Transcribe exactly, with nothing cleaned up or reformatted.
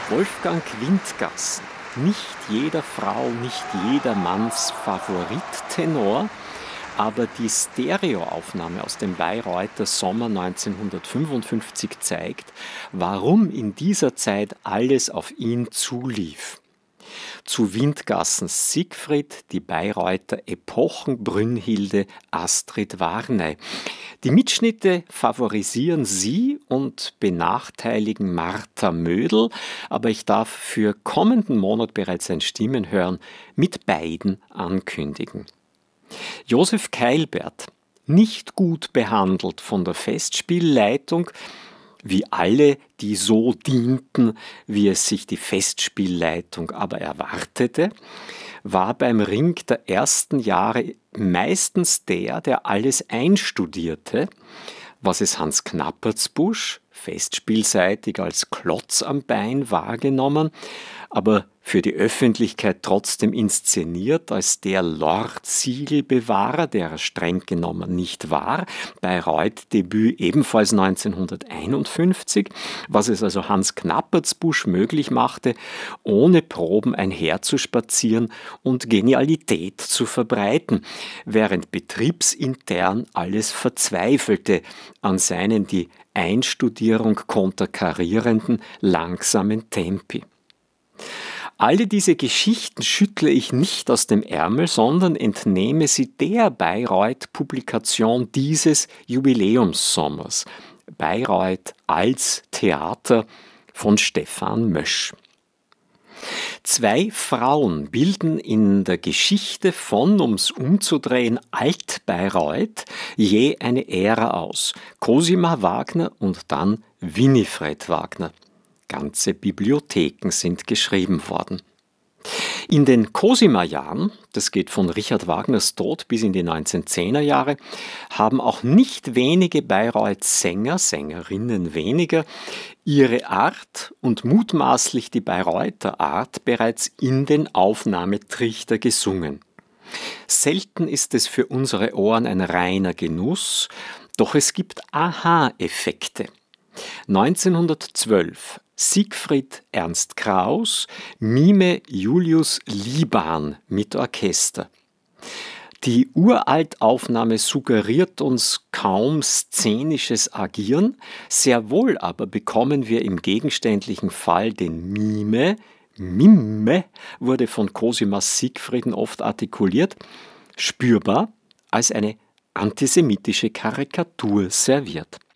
Wolfgang Quintgassen, nicht jeder Frau, nicht jedermanns Favorittenor, aber die Stereoaufnahme aus dem Bayreuther Sommer neunzehnhundertfünfundfünfzig zeigt, warum in dieser Zeit alles auf ihn zulief. Zu Quintgassens Siegfried, die Bayreuther Epochen Brünnhilde Astrid Varney. Die Mitschnitte favorisieren sie und benachteiligen Martha Mödel, aber ich darf für kommenden Monat bereits ein Stimmenhören mit beiden ankündigen. Josef Keilbert, nicht gut behandelt von der Festspielleitung, wie alle, die so dienten, wie es sich die Festspielleitung aber erwartete, war beim Ring der ersten Jahre meistens der, der alles einstudierte, was es Hans Knappertsbusch festspielseitig als Klotz am Bein wahrgenommen, aber für die Öffentlichkeit trotzdem inszeniert als der Lord-Siegelbewahrer, der er streng genommen nicht war, Bayreuth-Debüt ebenfalls neunzehnhunderteinundfünfzig, was es also Hans Knappertsbusch möglich machte, ohne Proben einherzuspazieren und Genialität zu verbreiten, während betriebsintern alles verzweifelte an seinen die Einstudierung konterkarierenden langsamen Tempi. Alle diese Geschichten schüttle ich nicht aus dem Ärmel, sondern entnehme sie der Bayreuth-Publikation dieses Jubiläumssommers. Bayreuth als Theater von Stefan Mösch. Zwei Frauen bilden in der Geschichte von, ums umzudrehen, Alt-Bayreuth je eine Ära aus. Cosima Wagner und dann Winifred Wagner. Ganze Bibliotheken sind geschrieben worden. In den Cosima-Jahren, das geht von Richard Wagners Tod bis in die neunzehnhundertzehner Jahre, haben auch nicht wenige Bayreuth-Sänger, Sängerinnen weniger, ihre Art und mutmaßlich die Bayreuther Art bereits in den Aufnahmetrichter gesungen. Selten ist es für unsere Ohren ein reiner Genuss, doch es gibt Aha-Effekte. neunzehnhundertzwölf Siegfried Ernst Kraus, Mime Julius Liban mit Orchester. Die Uraltaufnahme suggeriert uns kaum szenisches Agieren, sehr wohl aber bekommen wir im gegenständlichen Fall den Mime, Mime wurde von Cosimas Siegfrieden oft artikuliert, spürbar als eine antisemitische Karikatur serviert.